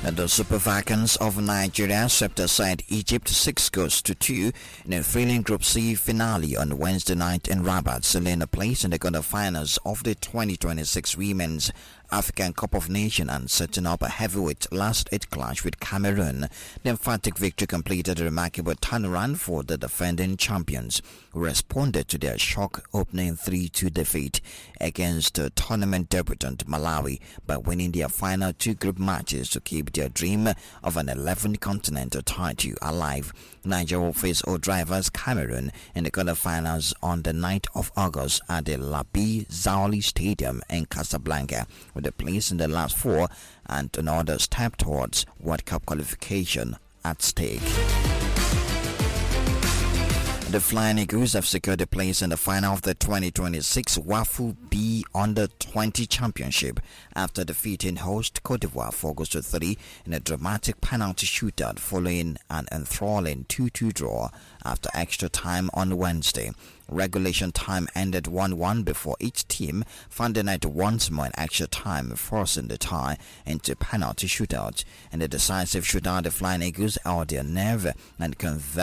The Super Falcons of Nigeria swept aside Egypt 6-2 in a thrilling Group C finale on Wednesday night in Rabat, sealing a place in the quarterfinals of the 2026 Women's African Cup of Nations and setting up a heavyweight last 8 clash with Cameroon. The emphatic victory completed a remarkable turnaround for the defending champions, who responded to their shock opening 3-2 defeat against tournament debutant Malawi by winning their final 2 group matches to keep their dream of an 11th continental title alive. Nigeria will face Old Drivers Cameroon in the quarterfinals on the 9th of August at the Labi Zaoli Stadium in Casablanca, with a place in the last 4 and another step towards World Cup qualification at stake. The Flying Eagles have secured a place in the final of the 2026 WAFU B Under-20 Championship after defeating host Cote d'Ivoire 4-3 in a dramatic penalty shootout following an enthralling 2-2 draw after extra time on Wednesday. Regulation time ended 1-1 before each team found the net once more in extra time, forcing the tie into penalty shootout. In the decisive shootout, the Flying Eagles held their nerve and converted